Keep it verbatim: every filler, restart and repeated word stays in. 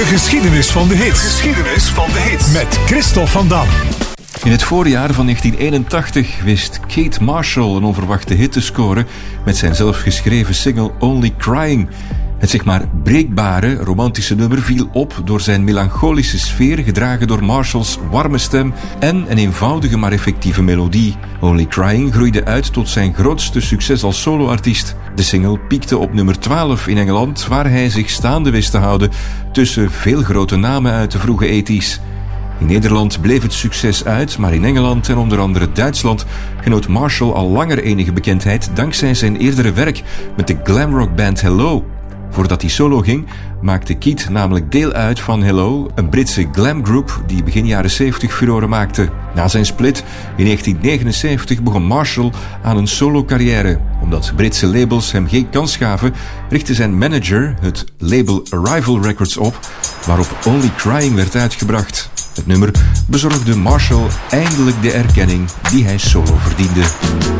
De geschiedenis van de hits. Geschiedenis van de hits. Met Christophe van Dam. In het voorjaar van negentien eenentachtig wist Kate Marshall een onverwachte hit te scoren met zijn zelfgeschreven single Only Crying. Het zeg maar breekbare, romantische nummer viel op door zijn melancholische sfeer, gedragen door Marshalls warme stem en een eenvoudige maar effectieve melodie. Only Crying groeide uit tot zijn grootste succes als soloartiest. De single piekte op nummer twaalf in Engeland, waar hij zich staande wist te houden tussen veel grote namen uit de vroege tachtiger. In Nederland bleef het succes uit, maar in Engeland en onder andere Duitsland genoot Marshall al langer enige bekendheid dankzij zijn eerdere werk met de glamrockband Hello. Voordat hij solo ging, maakte Keith namelijk deel uit van Hello, een Britse glamgroep die begin jaren zeventig furoren maakte. Na zijn split in negentien negenenzeventig begon Marshall aan een solo-carrière. Omdat Britse labels hem geen kans gaven, richtte zijn manager het label Arrival Records op, waarop Only Crying werd uitgebracht. Het nummer bezorgde Marshall eindelijk de erkenning die hij solo verdiende.